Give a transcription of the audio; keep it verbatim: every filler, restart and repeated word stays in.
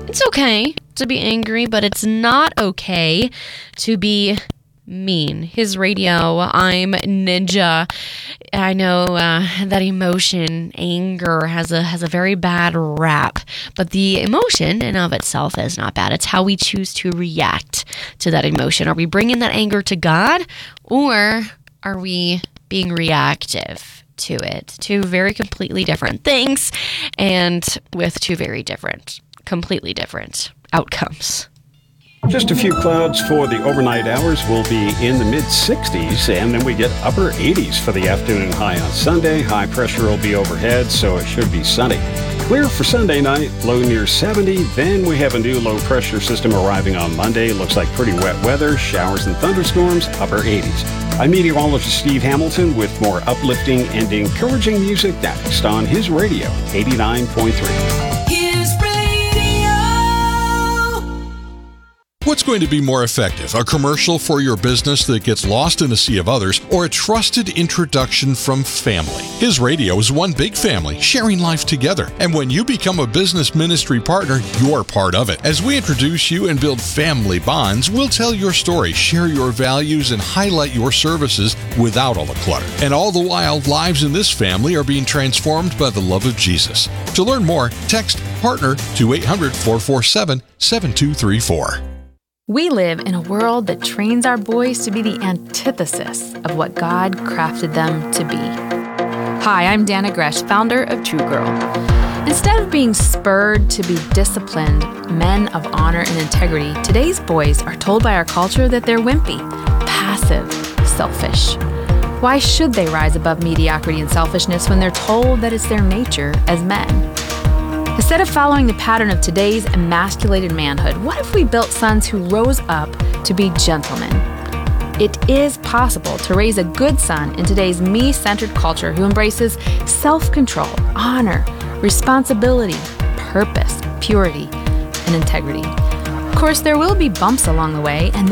It's okay to be angry, but it's not okay to be mean. His radio, I'm Ninja. I know uh, that emotion, anger, has a has a very bad rap, but the emotion in of itself is not bad. It's how we choose to react to that emotion. Are we bringing that anger to God, or are we being reactive to it? Two very completely different things, and with two very different, completely different outcomes. Just a few clouds for the overnight hours. Will be in the mid sixties, and then we get upper eighties for the afternoon high on Sunday. High pressure will be overhead, so it should be sunny. Clear for Sunday night, low near seventy. Then we have a new low pressure system arriving on Monday. Looks like pretty wet weather, showers and thunderstorms, upper eighties. I'm meteorologist Steve Hamilton with more uplifting and encouraging music next on his radio, eighty-nine point three. What's going to be more effective, a commercial for your business that gets lost in a sea of others, or a trusted introduction from family? His Radio is one big family, sharing life together. And when you become a business ministry partner, you're part of it. As we introduce you and build family bonds, we'll tell your story, share your values, and highlight your services without all the clutter. And all the while, lives in this family are being transformed by the love of Jesus. To learn more, text PARTNER to eight hundred, four four seven, seven two three four. We live in a world that trains our boys to be the antithesis of what God crafted them to be. Hi, I'm Dana Gresh, founder of True Girl. Instead of being spurred to be disciplined men of honor and integrity, today's boys are told by our culture that they're wimpy, passive, selfish. Why should they rise above mediocrity and selfishness when they're told that it's their nature as men? Instead of following the pattern of today's emasculated manhood, what if we built sons who rose up to be gentlemen? It is possible to raise a good son in today's me-centered culture who embraces self-control, honor, responsibility, purpose, purity, and integrity. Of course, there will be bumps along the way, and